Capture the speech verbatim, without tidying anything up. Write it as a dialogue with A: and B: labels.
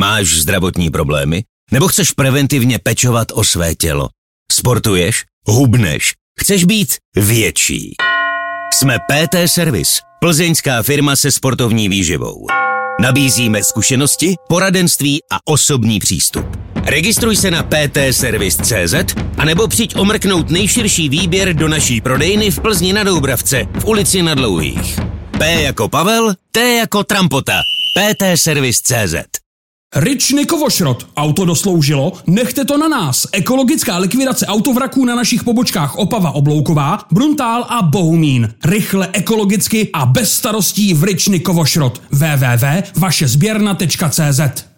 A: Máš zdravotní problémy? Nebo chceš preventivně pečovat o své tělo? Sportuješ? Hubneš? Chceš být větší? Jsme P T Service, plzeňská firma se sportovní výživou. Nabízíme zkušenosti, poradenství a osobní přístup. Registruj se na p t service tečka c z anebo přijď omrknout nejširší výběr do naší prodejny v Plzni na Doubravce v ulici Na Dlouhých. P jako Pavel, T jako Trampota. p t service tečka c z.
B: Ryčny Kovošrot. Auto dosloužilo? Nechte to na nás. Ekologická likvidace autovraků na našich pobočkách Opava Oblouková, Bruntál a Bohumín. Rychle, ekologicky a bez starostí v Ryčny Kovošrot. w w w tečka vaše sběrna tečka c z.